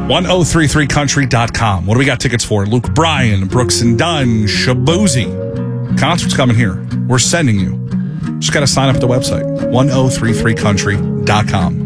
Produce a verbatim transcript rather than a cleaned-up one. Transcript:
one oh three three country dot com. What do we got tickets for? Luke Bryan, Brooks and Dunn, Shaboozey. Concert's coming here. We're sending you. Just got to sign up at the website, one oh three three country dot com.